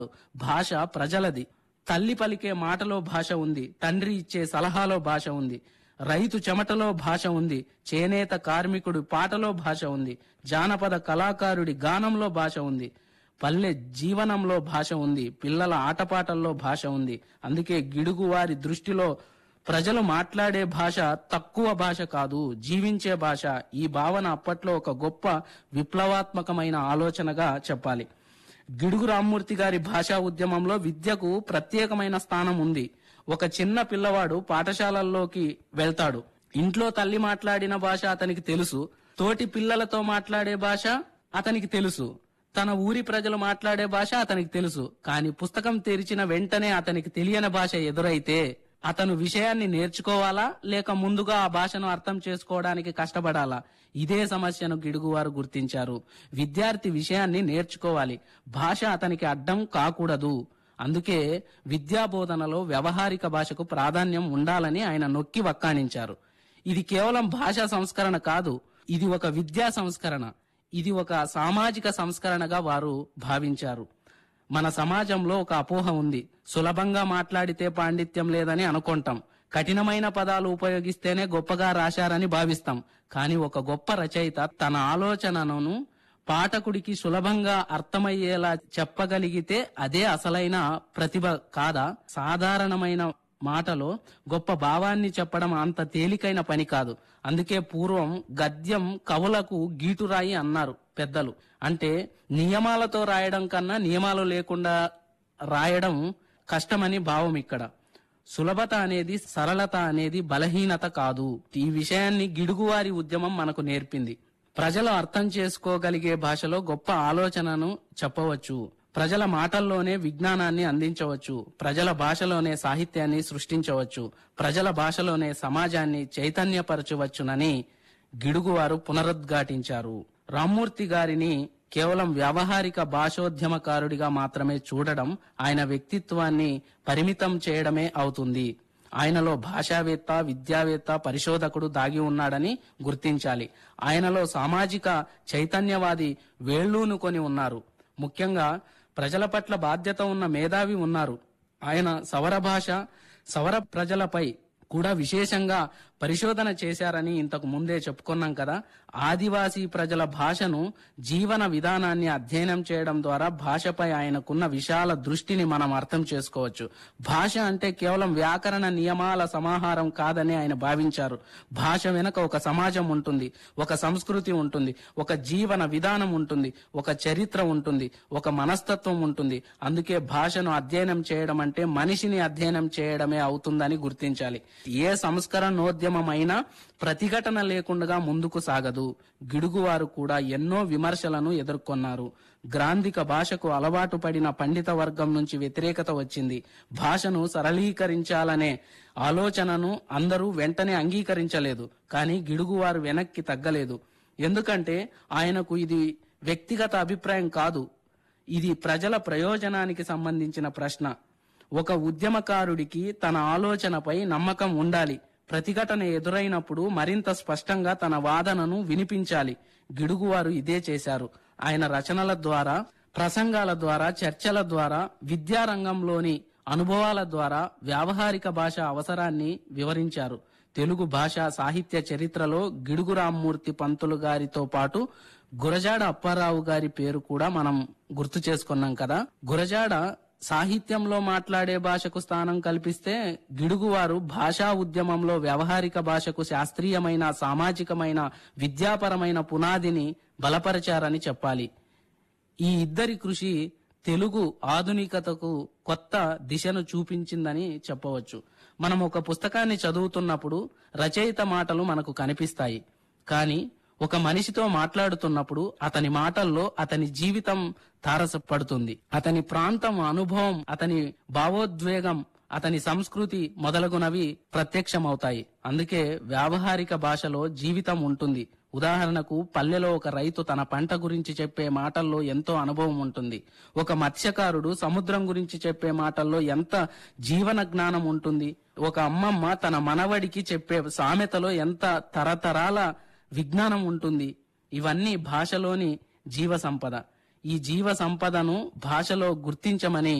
భాష ప్రజలది. తల్లి పలికే మాటలో భాష ఉంది, తండ్రి ఇచ్చే సలహాలో భాష ఉంది, రైతు చెమటలో భాష ఉంది, చేనేత కార్మికుడి పాటలో భాష ఉంది, జానపద కళాకారుడి గానంలో భాష ఉంది, పల్లె జీవనంలో భాష ఉంది, పిల్లల ఆటపాటల్లో భాష ఉంది. అందుకే గిడుగు వారి దృష్టిలో ప్రజలు మాట్లాడే భాష తక్కువ భాష కాదు, జీవించే భాష. ఈ భావన అప్పట్లో ఒక గొప్ప విప్లవాత్మకమైన ఆలోచనగా చెప్పాలి. గిడుగు రామ్మూర్తి గారి భాషా ఉద్యమంలో విద్యకు ప్రత్యేకమైన స్థానం ఉంది. ఒక చిన్న పిల్లవాడు పాఠశాలల్లోకి వెళ్తాడు. ఇంట్లో తల్లి మాట్లాడిన భాష అతనికి తెలుసు, తోటి పిల్లలతో మాట్లాడే భాష అతనికి తెలుసు, తన ఊరి ప్రజలు మాట్లాడే భాష అతనికి తెలుసు. కానీ పుస్తకం తెరిచిన వెంటనే అతనికి తెలియని భాష ఎదురైతే అతను విషయాన్ని నేర్చుకోవాలా లేక ముందుగా ఆ భాషను అర్థం చేసుకోవడానికి కష్టపడాలా? ఇదే సమస్యను గిడుగువారు గుర్తించారు. విద్యార్థి విషయాన్ని నేర్చుకోవాలి, భాష అతనికి అడ్డం కాకూడదు. అందుకే విద్యా బోధనలో వ్యవహారిక భాషకు ప్రాధాన్యం ఉండాలని ఆయన నొక్కి వక్కాణించారు. ఇది కేవలం భాషా సంస్కరణ కాదు, ఇది ఒక విద్యా సంస్కరణ, ఇది ఒక సామాజిక సంస్కరణగా వారు భావించారు. మన సమాజంలో ఒక అపోహ ఉంది, సులభంగా మాట్లాడితే పాండిత్యం లేదని అనుకుంటాం, కఠినమైన పదాలు ఉపయోగిస్తేనే గొప్పగా రాశారని భావిస్తాం. కానీ ఒక గొప్ప రచయిత తన ఆలోచనను పాఠకుడికి సులభంగా అర్థమయ్యేలా చెప్పగలిగితే అదే అసలైన ప్రతిభ కాదా? సాధారణమైన మాటలో గొప్ప భావాన్ని చెప్పడం అంత తేలికైన పని కాదు. అందుకే పూర్వం గద్యం కవులకు గీటురాయి అన్నారు పెద్దలు. అంటే నియమాలతో రాయడం కన్నా నియమాలు లేకుండా రాయడం కష్టమని భావం. ఇక్కడ సులభత అనేది, సరళత అనేది బలహీనత కాదు. ఈ విషయాన్ని గిడుగువారి ఉద్యమం మనకు నేర్పింది. ప్రజలు అర్థం చేసుకోగలిగే భాషలో గొప్ప ఆలోచనను చెప్పవచ్చు, ప్రజల మాటల్లోనే విజ్ఞానాన్ని అందించవచ్చు, ప్రజల భాషలోనే సాహిత్యాన్ని సృష్టించవచ్చు, ప్రజల భాషలోనే సమాజాన్ని చైతన్యపరచవచ్చునని గిడుగువారు పునరుద్ఘాటించారు. రామ్మూర్తి గారిని కేవలం వ్యావహారిక భాషోద్యమకారుడిగా మాత్రమే చూడడం ఆయన వ్యక్తిత్వాన్ని పరిమితం చేయడమే అవుతుంది. ఆయనలో భాషావేత్త, విద్యావేత్త, పరిశోధకుడు దాగి ఉన్నాడని గుర్తించాలి. ఆయనలో సామాజిక చైతన్యవాది వేళ్లూనుకొని ఉన్నారు. ముఖ్యంగా ప్రజల పట్ల బాధ్యత ఉన్న మేధావి ఉన్నారు. ఆయన సవర ప్రజలపై కూడా విశేషంగా పరిశోధన చేశారని ఇంతకు ముందే చెప్పుకున్నాం కదా. ఆదివాసీ ప్రజల భాషను, జీవన విధానాన్ని అధ్యయనం చేయడం ద్వారా భాషపై ఆయనకున్న విశాల దృష్టిని మనం అర్థం చేసుకోవచ్చు. భాష అంటే కేవలం వ్యాకరణ నియమాల సమాహారం కాదని ఆయన భావించారు. భాష వెనుక ఒక సమాజం ఉంటుంది, ఒక సంస్కృతి ఉంటుంది, ఒక జీవన విధానం ఉంటుంది, ఒక చరిత్ర ఉంటుంది, ఒక మనస్తత్వం ఉంటుంది. అందుకే భాషను అధ్యయనం చేయడం అంటే మనిషిని అధ్యయనం చేయడమే అవుతుందని గుర్తించాలి. ఏ సంస్కరణోద్యమమైనా ప్రతిఘటన లేకుండా ముందుకు సాగదు. గిడుగువారు కూడా ఎన్నో విమర్శలను ఎదుర్కొన్నారు. గ్రాంధిక భాషకు అలవాటు పడిన పండిత వర్గం నుంచి వ్యతిరేకత వచ్చింది. భాషను సరళీకరించాలనే ఆలోచనను అందరూ వెంటనే అంగీకరించలేదు. కానీ గిడుగువారు వెనక్కి తగ్గలేదు. ఎందుకంటే ఆయనకు ఇది వ్యక్తిగత అభిప్రాయం కాదు, ఇది ప్రజల ప్రయోజనానికి సంబంధించిన ప్రశ్న. ఒక ఉద్యమకారుడికి తన ఆలోచనపై నమ్మకం ఉండాలి. ప్రతిఘటన ఎదురైనప్పుడు మరింత స్పష్టంగా తన వాదనను వినిపించాలి. గిడుగువారు ఇదే చేశారు. ఆయన రచనల ద్వారా, ప్రసంగాల ద్వారా, చర్చల ద్వారా, విద్యారంగంలోని అనుభవాల ద్వారా వ్యావహారిక భాష అవసరాన్ని వివరించారు. తెలుగు భాష సాహిత్య చరిత్రలో గిడుగు రామ్మూర్తి పంతులు గారితో పాటు గురజాడ అప్పారావు గారి పేరు కూడా మనం గుర్తు చేసుకున్నాం కదా. గురజాడ సాహిత్యంలో మాట్లాడే భాషకు స్థానం కల్పిస్తే, గిడుగువారు భాషా ఉద్యమంలో వ్యవహారిక భాషకు శాస్త్రీయమైన, సామాజికమైన, విద్యాపరమైన పునాదిని బలపరిచారని చెప్పాలి. ఈ ఇద్దరి కృషి తెలుగు ఆధునికతకు కొత్త దిశను చూపించిందని చెప్పవచ్చు. మనం ఒక పుస్తకాన్ని చదువుతున్నప్పుడు రచయిత మాటలు మనకు కనిపిస్తాయి. కానీ ఒక మనిషితో మాట్లాడుతున్నప్పుడు అతని మాటల్లో అతని జీవితం తారసపడుతుంది. అతని ప్రాంతం, అనుభవం, అతని భావోద్వేగం, అతని సంస్కృతి మొదలగునవి ప్రత్యక్షమవుతాయి. అందుకే వ్యావహారిక భాషలో జీవితం ఉంటుంది. ఉదాహరణకు, పల్లెలో ఒక రైతు తన పంట గురించి చెప్పే మాటల్లో ఎంతో అనుభవం ఉంటుంది. ఒక మత్స్యకారుడు సముద్రం గురించి చెప్పే మాటల్లో ఎంత జీవన జ్ఞానం ఉంటుంది. ఒక అమ్మమ్మ తన మనవడికి చెప్పే సామెతలో ఎంత తరతరాల విజ్ఞానం ఉంటుంది. ఇవన్నీ భాషలోని జీవ సంపద. ఈ జీవ సంపదను భాషలో గుర్తించమని